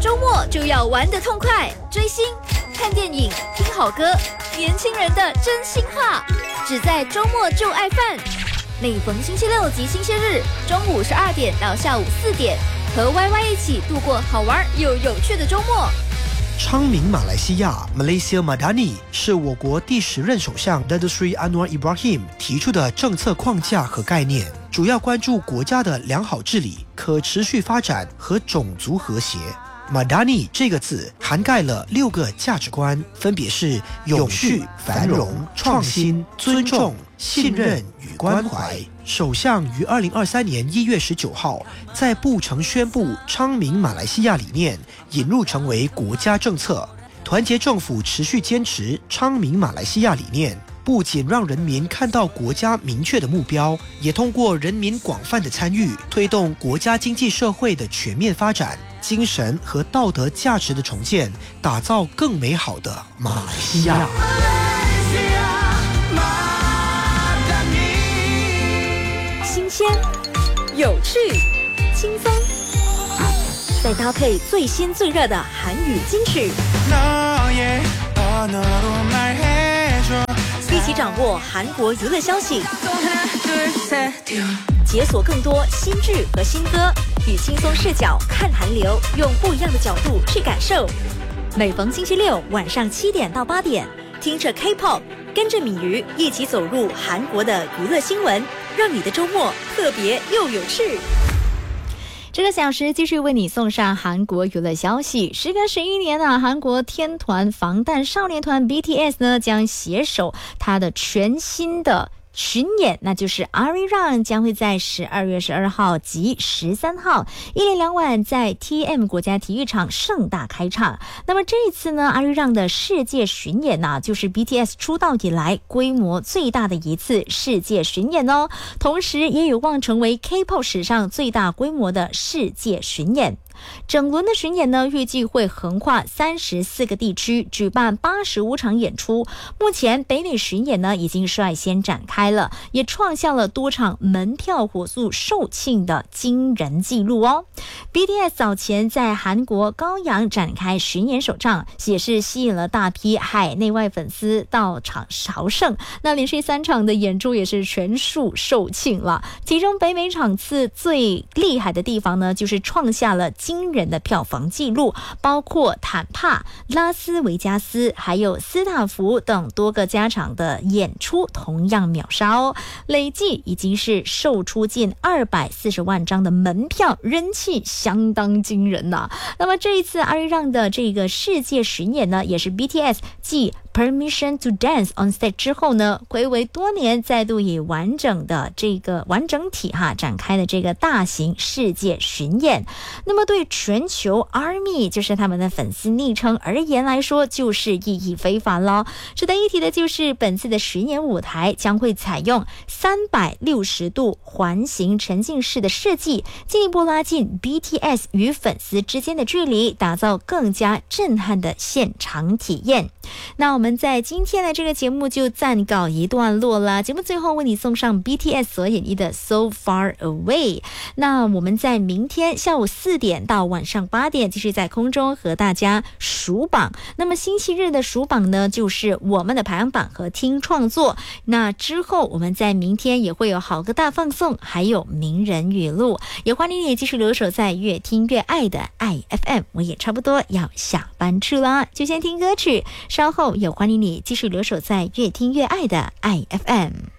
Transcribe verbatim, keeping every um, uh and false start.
周末就要玩得痛快，追星、看电影、听好歌，年轻人的真心话，只在周末就爱饭。每逢星期六及星期日，中午十二点到下午四点，和 Y Y 一起度过好玩又有趣的周末。 昌明马来西亚 Malaysia Madani 是我国第十任首相 Datuk Seri Anwar Ibrahim 提出的政策框架和概念，主要关注国家的良好治理、可持续发展和种族和谐。Madani 这个字涵盖了六个价值观，分别是永续、繁荣、创新、尊重、信任与关怀。首相于二零二三年一月十九号在布城宣布昌明马来西亚理念引入成为国家政策。团结政府持续坚持昌明马来西亚理念，不仅让人民看到国家明确的目标，也通过人民广泛的参与，推动国家经济社会的全面发展，精神和道德价值的重建，打造更美好的马来西亚。 新鲜、有趣、轻松，再搭配最新最热的韩语金曲，一起掌握韩国娱乐消息，解锁更多新剧和新歌，以轻松视角看韩流，用不一样的角度去感受。每逢星期六晚上七点到八点，听着 K-pop， 跟着敏瑜一起走入韩国的娱乐新闻，让你的周末特别又有趣。这个小时继续为你送上韩国娱乐消息。时隔十一年啊，韩国天团防弹少年团 B T S 呢将携手他的全新的巡演，那就是 Arirang 将会在十二月十二号及十三号一连两晚在 T M 国家体育场盛大开唱。那么这一次呢 Arirang 的世界巡演呢、啊，就是 B T S 出道以来规模最大的一次世界巡演哦，同时也有望成为 K-pop 史上最大规模的世界巡演。整轮的巡演呢，预计会横跨三十四个地区，举办八十五场演出。目前北美巡演呢已经率先展开了，也创下了多场门票火速售罄的惊人纪录哦。B T S 早前在韩国高阳展开巡演首仗，也是吸引了大批海内外粉丝到场朝圣。那连续三场的演出也是全数售罄了。其中北美场次最厉害的地方呢，就是创下了惊人的票房纪录，包括坦帕、拉斯维加斯还有斯塔福等多个家场的演出同样秒杀哦，累计已经是售出近二百四十万张的门票，人气相当惊人呐、啊。那么这一次 Arirang 的这个世界巡演呢，也是 B T S 继Permission to Dance on Stage 之后呢，睽违多年再度以完整的这个完整体哈展开的这个大型世界巡演。那么对全球 ARMY 就是他们的粉丝昵称而言来说，就是意义非凡了。值得一提的就是本次的巡演舞台将会采用三百六十度环形沉浸式的设计，进一步拉近 B T S 与粉丝之间的距离，打造更加震撼的现场体验。那我们在今天的这个节目就暂告一段落了，节目最后为你送上 B T S 所演绎的 So Far Away。 那我们在明天下午四点到晚上八点继续在空中和大家数榜。那么星期日的数榜呢，就是我们的排行榜和听创作。那之后我们在明天也会有好歌大放送，还有名人语录，也欢迎你继续留守在越听越爱的爱 F M。 我也差不多要下班去了，就先听歌曲，稍后也欢迎你继续留守在越听越爱的爱 F M。